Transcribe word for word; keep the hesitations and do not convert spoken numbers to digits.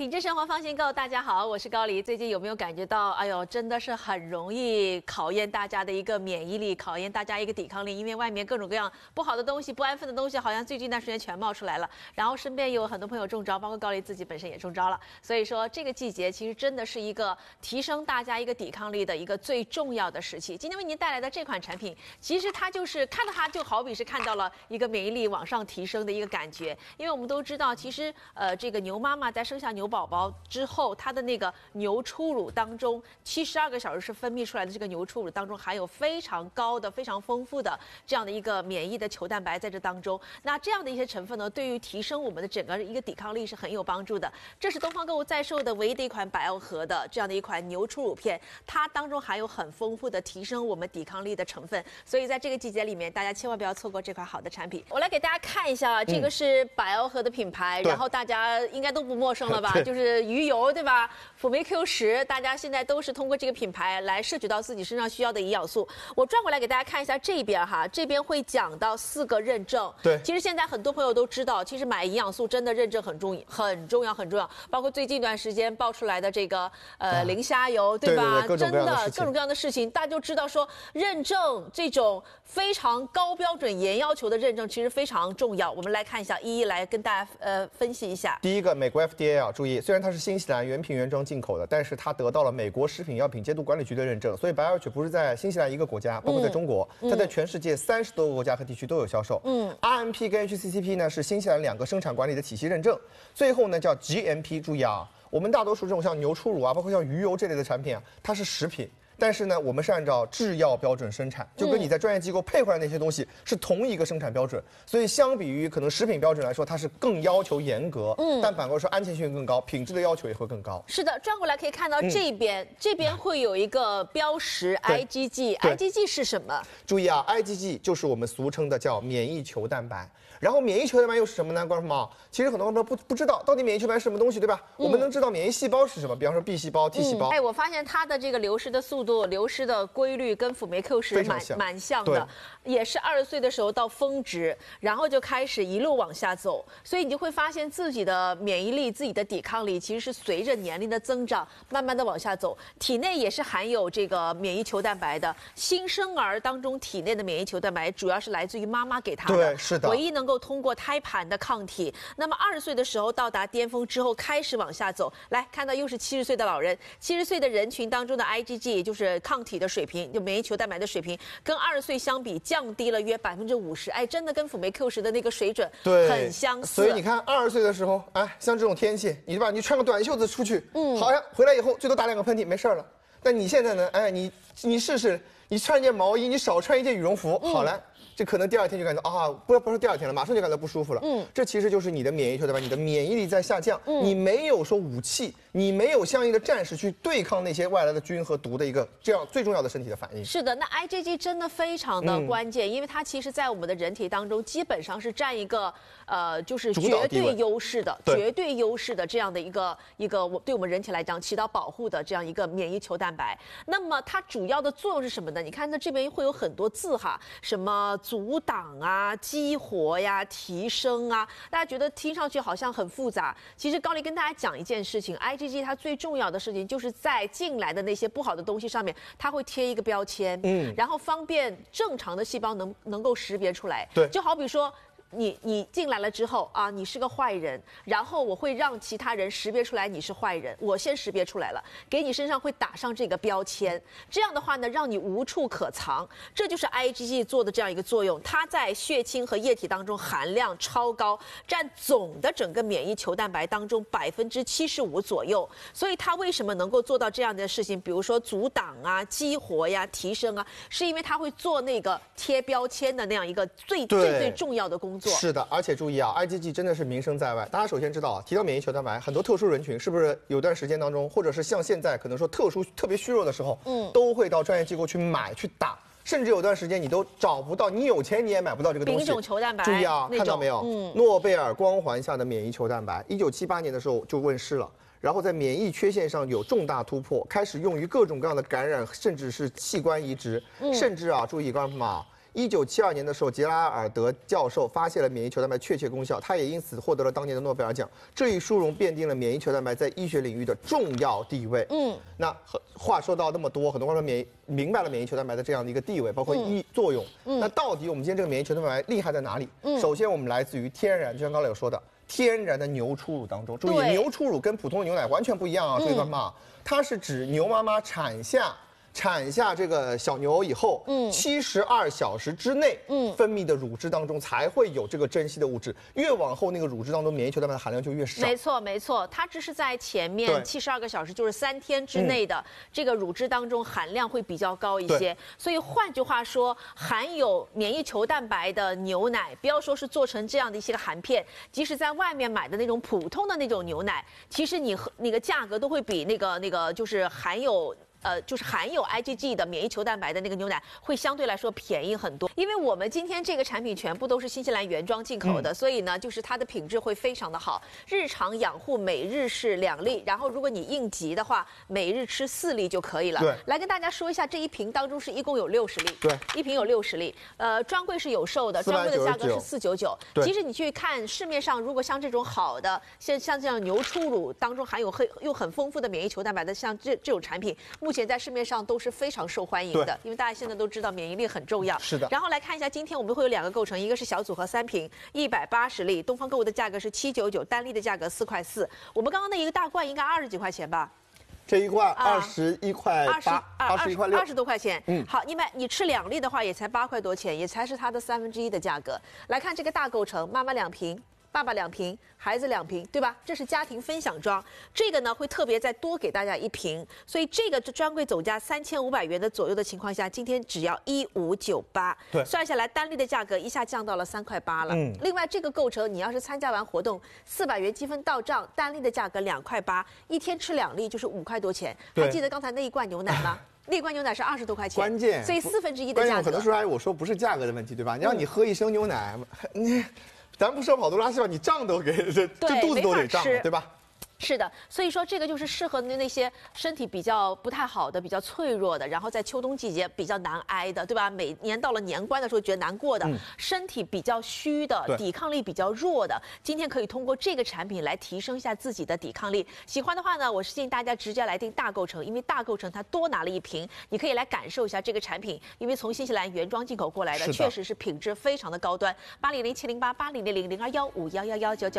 品质生活放心购，大家好，我是高黎。最近有没有感觉到，哎呦，真的是很容易考验大家的一个免疫力，考验大家一个抵抗力，因为外面各种各样不好的东西、不安分的东西，好像最近一段时间全冒出来了。然后身边有很多朋友中招，包括高黎自己本身也中招了。所以说，这个季节其实真的是一个提升大家一个抵抗力的一个最重要的时期。今天为您带来的这款产品，其实它就是看到它就好比是看到了一个免疫力往上提升的一个感觉，因为我们都知道，其实呃，这个牛妈妈在生下牛宝宝之后，它的那个牛初乳当中，七十二个小时是分泌出来的这个牛初乳当中含有非常高的、非常丰富的这样的一个免疫的球蛋白在这当中。那这样的一些成分呢，对于提升我们的整个一个抵抗力是很有帮助的。这是东方购物在售的唯一的一款百奥盒的这样的一款牛初乳片，它当中含有很丰富的提升我们抵抗力的成分。所以在这个季节里面，大家千万不要错过这款好的产品。我来给大家看一下啊，这个是百奥盒的品牌，然后大家应该都不陌生了吧？就是鱼油，对吧？辅酶 Q 十，大家现在都是通过这个品牌来摄取到自己身上需要的营养素。我转过来给大家看一下这边哈，这边会讲到四个认证。对，其实现在很多朋友都知道，其实买营养素真的认证很重很重要很重要。包括最近一段时间爆出来的这个呃磷虾油，对吧？对对对，真的各种各样的事情，大家就知道说认证这种非常高标准、严要求的认证其实非常重要。我们来看一下，一一来跟大家呃分析一下。第一个，美国 F D A 啊，注意，虽然它是新西兰原品原装进口的，但是它得到了美国食品药品监督管理局的认证，所以 BioArch 不是在新西兰一个国家，包括在中国，嗯、它在全世界三十多个国家和地区都有销售。嗯 ，R M P 跟 H C C P 呢是新西兰两个生产管理的体系认证，最后呢叫 G M P， 注意啊，我们大多数这种像牛初乳啊，包括像鱼油这类的产品啊，它是食品。但是呢，我们是按照制药标准生产，就跟你在专业机构配回来那些东西是同一个生产标准，所以相比于可能食品标准来说，它是更要求严格，嗯，但反过来说安全性更高，品质的要求也会更高。是的，转过来可以看到这边，嗯、这边会有一个标识 I G G，I G G 是什么？注意啊 ，I G G 就是我们俗称的叫免疫球蛋白。然后免疫球蛋白又是什么呢？观众朋友，其实很多观众不不知道到底免疫球蛋白是什么东西，对吧？嗯、我们能知道免疫细胞是什么，比方说 B 细胞、T 细胞。嗯、哎，我发现它的这个流失的速度、流失的规律跟辅酶 Q 十蛮蛮像的，也是二十岁的时候到峰值，然后就开始一路往下走，所以你就会发现自己的免疫力、自己的抵抗力其实是随着年龄的增长慢慢的往下走。体内也是含有这个免疫球蛋白的，新生儿当中体内的免疫球蛋白主要是来自于妈妈给他的，对，是的，唯一能够通过胎盘的抗体。那么二十岁的时候到达巅峰之后开始往下走，来看到又是七十岁的老人，七十岁的人群当中的 I G G 也就是抗体的水平，就免疫球蛋白的水平，跟二十岁相比降低了约百分之五十，哎，真的跟辅酶 Q 十的那个水准很相似。所以你看，二十岁的时候，哎，像这种天气，你对吧？你穿个短袖子出去，嗯，好像回来以后最多打两个喷嚏，没事了。但你现在呢？哎，你你试试，你穿一件毛衣，你少穿一件羽绒服，嗯、好了。这可能第二天就感到啊，不不是第二天了，马上就感到不舒服了。嗯，这其实就是你的免疫球蛋白，你的免疫力在下降，嗯、你没有说武器，你没有相应的战士去对抗那些外来的菌和毒的一个这样最重要的身体的反应。是的，那 I G G 真的非常的关键，嗯、因为它其实在我们的人体当中基本上是占一个呃就是绝对优势的、绝对优势的这样的一个一个我对我们人体来讲起到保护的这样一个免疫球蛋白。那么它主要的作用是什么呢？你看它这边会有很多字哈，什么阻挡啊、激活呀、提升啊，大家觉得听上去好像很复杂。其实高黎跟大家讲一件事情 ，I G G 它最重要的事情就是在进来的那些不好的东西上面，它会贴一个标签，嗯，然后方便正常的细胞能能够识别出来。对，就好比说。你你进来了之后啊，你是个坏人，然后我会让其他人识别出来你是坏人，我先识别出来了，给你身上会打上这个标签，这样的话呢，让你无处可藏，这就是 I G G 做的这样一个作用。它在血清和液体当中含量超高，占总的整个免疫球蛋白当中百分之七十五左右。所以它为什么能够做到这样的事情？比如说阻挡啊、激活呀、提升啊，是因为它会做那个贴标签的那样一个最最最重要的工作。是的，而且注意啊 ，I G G 真的是名声在外。大家首先知道啊，提到免疫球蛋白，很多特殊人群是不是有段时间当中，或者是像现在可能说特殊特别虚弱的时候，嗯，都会到专业机构去买去打。甚至有段时间你都找不到，你有钱你也买不到这个东西。丙种球蛋白，注意啊，看到没有？嗯，诺贝尔光环下的免疫球蛋白，一九七八年的时候就问世了。然后在免疫缺陷上有重大突破，开始用于各种各样的感染，甚至是器官移植，嗯、甚至啊，注意，观众朋友们啊。 一九七二年的时候，杰拉尔德教授发现了免疫球蛋白确切功效，他也因此获得了当年的诺贝尔奖。这一殊荣奠定了免疫球蛋白在医学领域的重要地位。嗯，那话说到那么多，很多人免疫明白了免疫球蛋白的这样的一个地位，包括医作用。嗯，那到底我们今天这个免疫球蛋白厉害在哪里？嗯，首先我们来自于天然，就像刚才有说的。天然的牛初乳当中，注意牛初乳跟普通的牛奶完全不一样啊，注意妈妈，它是指牛妈妈产下。产下这个小牛以后，嗯，七十二小时之内，嗯，分泌的乳汁当中才会有这个珍稀的物质。越往后，那个乳汁当中免疫球蛋白的含量就越少。 没错，没错，它只是在前面七十二个小时，就是三天之内的、嗯、这个乳汁当中含量会比较高一些。所以换句话说，含有免疫球蛋白的牛奶，不要说是做成这样的一些个含片，即使在外面买的那种普通的那种牛奶，其实你喝那个价格都会比那个那个就是含有。呃，就是含有 I G G 的免疫球蛋白的那个牛奶会相对来说便宜很多，因为我们今天这个产品全部都是新西兰原装进口的，嗯、所以呢，就是它的品质会非常的好。日常养护每日是两粒，然后如果你应急的话，每日吃四粒就可以了。 对， 来跟大家说一下，这一瓶当中是一共有六十粒， 对， 一瓶有六十粒。呃，专柜是有售的，专柜的价格是四九九。其实你去看市面上，如果像这种好的，像像这样牛初乳当中含有很又很丰富的免疫球蛋白的，像这这种产品，目前在市面上都是非常受欢迎的，因为大家现在都知道免疫力很重要。 是的。 然后来看一下，今天我们会有两个构成，一个是小组合三瓶，一百八十粒，东方购物的价格是七九九，单粒的价格四块四。我们刚刚那一个大罐应该二十几块钱吧？ 这一罐二十一块八，二十一块六， 二十多块钱。嗯，好，你买你吃两粒的话，也才八块多钱，也才是它的三分之一的价格。来看这个大构成，妈妈两瓶。爸爸两瓶，孩子两瓶，对吧？这是家庭分享装，这个呢会特别再多给大家一瓶，所以这个专柜总价三千五百元的左右的情况下，今天只要一五九八， 对， 算下来单粒的价格一下降到了三块八了。嗯，另外这个构成，你要是参加完活动，四百元积分到账，单粒的价格两块八，一天吃两粒就是五块多钱。还记得刚才那一罐牛奶吗？那罐牛奶是二十多块钱， 关键， 所以四分之一的价格。 可能说，哎，我说不是价格的问题，对吧？你让你喝一升牛奶，你。咱不说跑肚拉稀吧，你胀都给这这肚子都得胀，对吧？ 是的，所以说这个就是适合那些身体比较不太好的、比较脆弱的，然后在秋冬季节比较难挨的，对吧？每年到了年关的时候觉得难过的，嗯、身体比较虚的、抵抗力比较弱的，今天可以通过这个产品来提升一下自己的抵抗力。喜欢的话呢，我是建议大家直接来订大构成，因为大构成它多拿了一瓶，你可以来感受一下这个产品，因为从新西兰原装进口过来的，确实是品质非常的高端。八零零七零八八零零零零二幺五幺幺幺九九。